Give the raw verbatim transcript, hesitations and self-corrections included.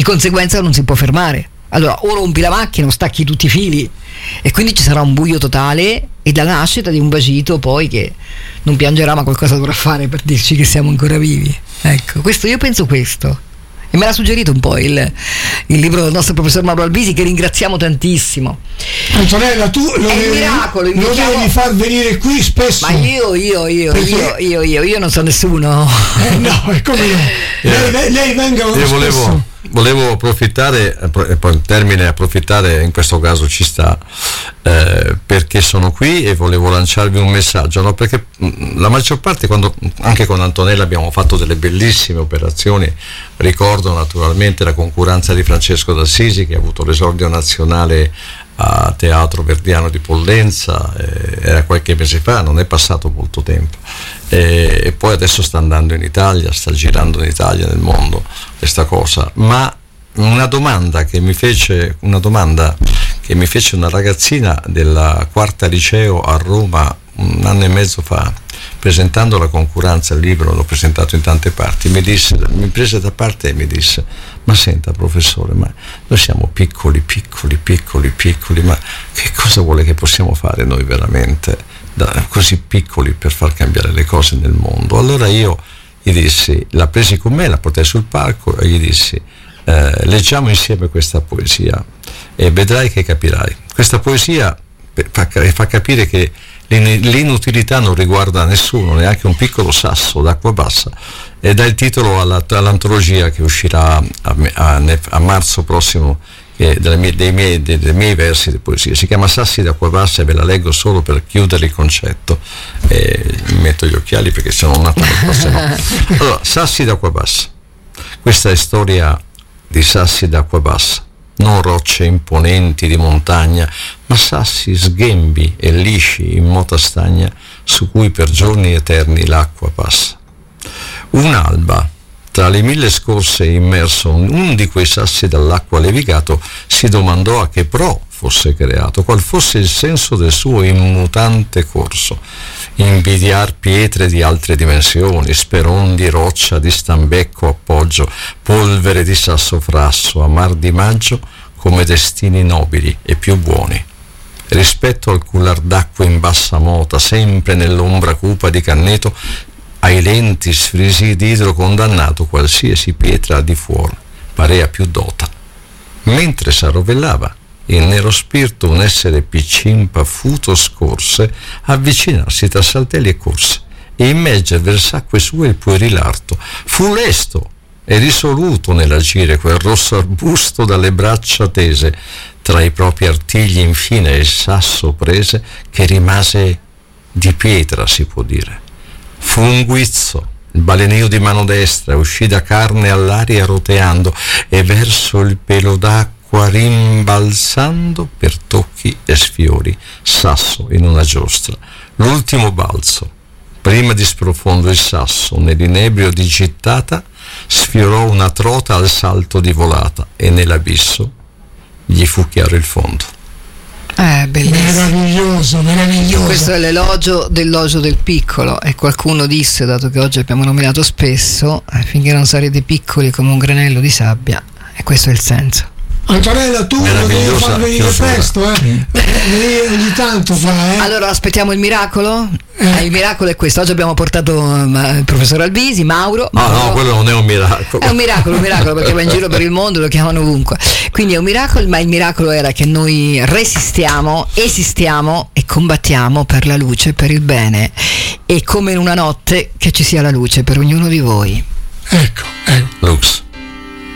conseguenza non si può fermare. Allora o rompi la macchina o stacchi tutti i fili, e quindi ci sarà un buio totale e la nascita di un Vagito poi che non piangerà ma qualcosa dovrà fare per dirci che siamo ancora vivi. Ecco, questo io penso questo. E me l'ha suggerito un po' il, il libro del nostro professor Mauro Albisi, che ringraziamo tantissimo. Antonella, tu lo, è devi, miracolo, lo devi far venire qui spesso. Ma io, io, io, Perché... io, io, io, io non so nessuno. Eh, no, è come no. Lei, lei, lei venga io spesso. volevo, volevo approfittare, e poi il termine approfittare in questo caso ci sta, eh, perché sono qui e volevo lanciarvi un messaggio, no? Perché la maggior parte, quando anche con Antonella abbiamo fatto delle bellissime operazioni, ricordo naturalmente la concurenza di Francesco d'Assisi, che ha avuto l'esordio nazionale a Teatro Verdiano di Pollenza, eh, era qualche mese fa, non è passato molto tempo, eh, e poi adesso sta andando in Italia, sta girando in Italia, nel mondo, questa cosa. Ma una domanda che mi fece una domanda che mi fece una ragazzina della quarta liceo a Roma un anno e mezzo fa, presentando la concurenza, il libro l'ho presentato in tante parti, mi disse, mi prese da parte e mi disse: ma senta professore, ma noi siamo piccoli, piccoli, piccoli, piccoli, ma che cosa vuole che possiamo fare noi veramente da, così piccoli per far cambiare le cose nel mondo? Allora io gli dissi, la presi con me, la portai sul palco e gli dissi: eh, leggiamo insieme questa poesia e vedrai che capirai. Questa poesia fa, fa capire che l'inutilità non riguarda nessuno, neanche un piccolo sasso d'acqua bassa, e dà il titolo alla, all'antologia che uscirà a, a, a marzo prossimo, eh, delle mie, dei, miei, dei, dei miei versi di poesia. Si chiama Sassi d'acqua bassa e ve la leggo solo per chiudere il concetto, eh, mi metto gli occhiali perché se non nato no. Allora, Sassi d'acqua bassa, questa è storia di sassi d'acqua bassa, non rocce imponenti di montagna, ma sassi sghembi e lisci in mota stagna, su cui per giorni eterni l'acqua passa. Un'alba, tra le mille scorse immerso, un di quei sassi dall'acqua levigato, si domandò a che pro fosse creato, qual fosse il senso del suo immutante corso. Invidiar pietre di altre dimensioni, speron di roccia di stambecco appoggio, polvere di sasso frasso, amar di maggio, come destini nobili e più buoni. Rispetto al cullar d'acqua in bassa mota, sempre nell'ombra cupa di canneto, ai lenti sfrisi d'idro condannato, qualsiasi pietra di fuori parea più dota. Mentre s'arrovellava il nero spirito, un essere piccin paffuto scorse, avvicinarsi tra saltelli e corse, e immerger vers'acque sue il pueril arto. Fu lesto e risoluto nell'agire quel rosso arbusto dalle braccia tese, tra i propri artigli infine il sasso prese, che rimase di pietra, si può dire. Fu un guizzo, il balenio di mano destra, uscì da carne all'aria roteando, e verso il pelo d'acqua rimbalzando per tocchi e sfiori, sasso in una giostra. L'ultimo balzo, prima di sprofondo il sasso, nell'inebrio di gittata, sfiorò una trota al salto di volata, e nell'abisso gli fu chiaro il fondo. Eh, bellissimo. Meraviglioso, meraviglioso. Questo è l'elogio dell'elogio del piccolo, e qualcuno disse, dato che oggi abbiamo nominato spesso, eh, finché non sarete piccoli come un granello di sabbia, e questo è il senso. Antonella, tu lo devi far venire presto, eh? Mm. Venire ogni tanto fa, eh? Allora aspettiamo il miracolo. Eh. Eh, il miracolo è questo. Oggi abbiamo portato um, il professor Albisi, Mauro. Ah, Mauro. no, quello non è un miracolo. È un miracolo, un miracolo, perché va in giro per il mondo, lo chiamano ovunque. Quindi è un miracolo, ma il miracolo era che noi resistiamo, esistiamo e combattiamo per la luce, per il bene, e come in una notte che ci sia la luce per ognuno di voi. Ecco, ecco. Lux.